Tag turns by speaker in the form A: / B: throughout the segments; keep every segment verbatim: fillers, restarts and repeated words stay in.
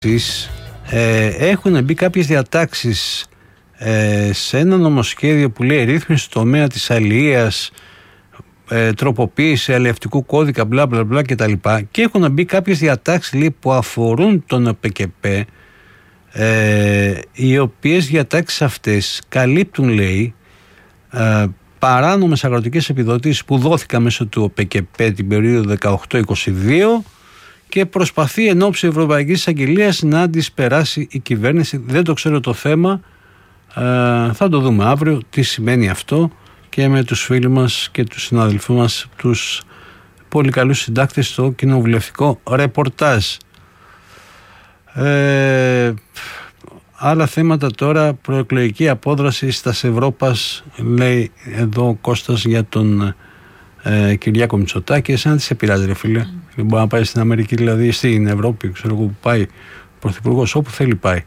A: ε, έχουν μπει κάποιες διατάξεις ε, σε ένα νομοσχέδιο που λέει ρύθμιση στο τομέα της αλληλείας, ε, τροποποίηση αλληλευτικού κώδικα, μπλα μπλα μπλα κτλ. Και έχουν μπει κάποιες διατάξεις, λέει, που αφορούν τον ΟΠΕΚΕΠΕ, ε, οι οποίες διατάξεις αυτές καλύπτουν, λέει, ε, παράνομες αγροτικές επιδοτήσεις που δόθηκαν μέσω του ΟΠΕΚΕΠΕ την περίοδο δεκαοκτώ είκοσι δύο και προσπαθεί εν ώψη Ευρωπαϊκής Εισαγγελίας να τις περάσει η κυβέρνηση. Δεν το ξέρω το θέμα, ε, θα το δούμε αύριο τι σημαίνει αυτό και με τους φίλους μας και τους συναδελφούς μας, τους πολύ καλούς συντάκτες στο κοινοβουλευτικό ρεπορτάζ. Ε, άλλα θέματα τώρα, προεκλογική απόδραση στα Ευρώπας, λέει εδώ ο Κώστας για τον ε, Κυριάκο Μητσοτάκη. Εσένα τι σε πειράζει, ρε φίλε? Mm. Δεν μπορεί να πάει στην Αμερική, δηλαδή στην Ευρώπη, ξέρω εγώ που πάει ο πρωθυπουργός, όπου θέλει πάει.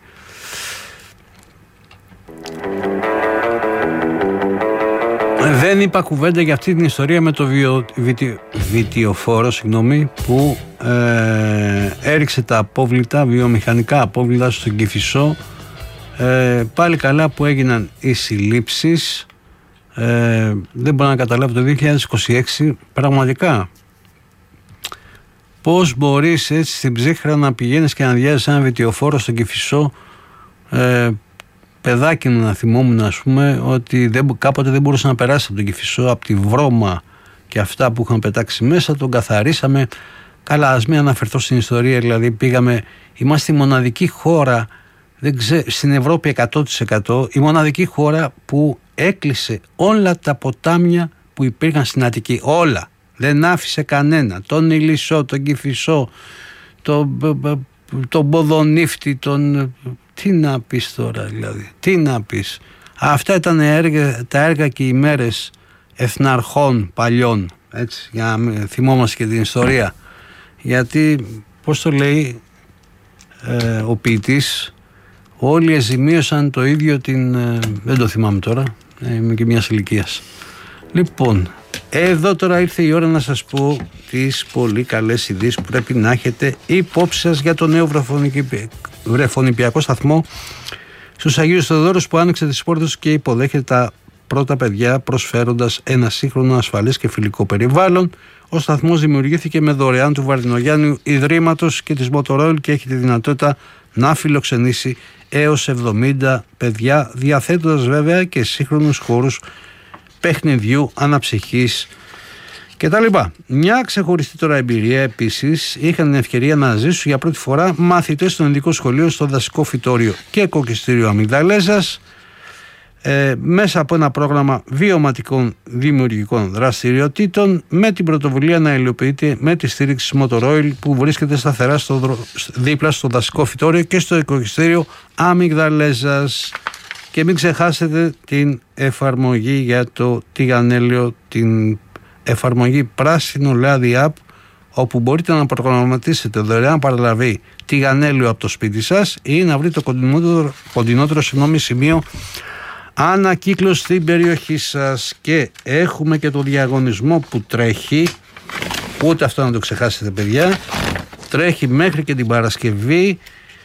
A: Δεν είπα κουβέντα για αυτή την ιστορία με το βιο, βιτιο, βιτιοφόρο συγγνώμη, που ε, έριξε τα απόβλητα, βιομηχανικά απόβλητα στον Κηφισό. Ε, πάλι καλά που έγιναν οι συλλήψεις. Ε, δεν μπορώ να καταλάβω το δύο χιλιάδες είκοσι έξι πραγματικά πώς μπορείς έτσι στην ψύχρα να πηγαίνεις και να διάζεις ένα βιτιοφόρο στον Κηφισό. ε, Παιδάκι μου να θυμόμουν, ας πούμε, ότι δεν, κάποτε δεν μπορούσε να περάσει από τον Κηφισό, από τη βρώμα και αυτά που είχαν πετάξει μέσα, τον καθαρίσαμε. Καλά, ας μην αναφερθώ στην ιστορία, δηλαδή πήγαμε, είμαστε η μοναδική χώρα, δεν ξέ, στην Ευρώπη εκατό τοις εκατό, η μοναδική χώρα που έκλεισε όλα τα ποτάμια που υπήρχαν στην Αττική, όλα. Δεν άφησε κανένα, τον Ηλισσό, τον Κηφισό, τον, τον Ποδονύφτη, τον... Τι να πεις τώρα, δηλαδή, τι να πεις. Αυτά ήταν έργα, τα έργα και οι μέρες εθναρχών παλιών, έτσι, για να θυμόμαστε και την ιστορία. Γιατί, πώς το λέει ε, ο ποιητής, όλοι εζημίωσαν το ίδιο την... Ε, δεν το θυμάμαι τώρα, ε, είμαι και μιας ηλικίας. Λοιπόν, εδώ τώρα ήρθε η ώρα να σας πω τις πολύ καλές ειδήσεις που πρέπει να έχετε υπόψη σας για το νέο βρεφονιπιακό σταθμό στους Αγίους Θεοδόρους που άνοιξε τις πόρτες και υποδέχεται τα πρώτα παιδιά, προσφέροντας ένα σύγχρονο, ασφαλές και φιλικό περιβάλλον. Ο σταθμός δημιουργήθηκε με δωρεάν του Βαρδινογιάννιου Ιδρύματος και της Motorola και έχει τη δυνατότητα να φιλοξενήσει έως εβδομήντα παιδιά, διαθέτοντας βέβαια και σύγχρονους χώρους παιχνιδιού, αναψυχής κτλ. Μια ξεχωριστή τώρα εμπειρία επίσης είχαν την ευκαιρία να ζήσουν για πρώτη φορά μαθητές στον ειδικό σχολείο στο δασικό φυτόριο και κοκκιστήριο Αμυγδαλέζας, ε, μέσα από ένα πρόγραμμα βιωματικών δημιουργικών δραστηριοτήτων με την πρωτοβουλία να υλοποιείται με τη στήριξη της Motorola που βρίσκεται σταθερά στο, δίπλα στο δασικό φυτόριο και στο κοκκιστήριο Αμυγδαλέζας. Και μην ξεχάσετε την εφαρμογή για το τηγανέλιο, την εφαρμογή Πράσινο Λάδι App, όπου μπορείτε να προγραμματίσετε δωρεάν παραλαβή τηγανέλιο από το σπίτι σας ή να βρείτε το κοντινότερο, κοντινότερο συγγνώμη, σημείο ανακύκλωση στην περιοχή σας. Και έχουμε και το διαγωνισμό που τρέχει, ούτε αυτό να το ξεχάσετε παιδιά, τρέχει μέχρι και την Παρασκευή,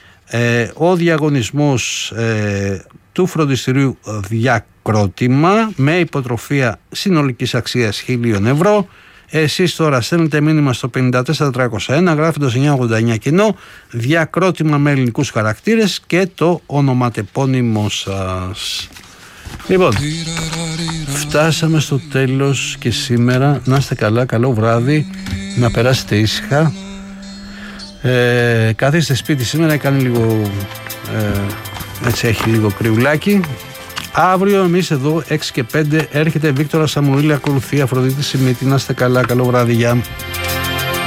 A: ε, ο διαγωνισμός ε, του φροντιστηρίου Διακρότημα με υποτροφία συνολικής αξίας χίλιων ευρώ. Εσείς τώρα στέλνετε μήνυμα στο πέντε τέσσερα τριακόσια ένα γράφοντας εννιακόσια ογδόντα εννιά κοινό, Διακρότημα με ελληνικούς χαρακτήρες και το ονοματεπώνυμό σας. Λοιπόν, φτάσαμε στο τέλος και σήμερα. Να είστε καλά, καλό βράδυ, να περάσετε ήσυχα. Ε, καθίστε σπίτι σήμερα, κάνει λίγο... Ε, έτσι έχει λίγο κρυουλάκι. Αύριο εμείς εδώ έξι και πέντε έρχεται Βίκτορα Σαμουήλη, ακολουθεί Αφροδίτη Σιμίτη. Να είστε καλά, καλό βράδυ, γεια.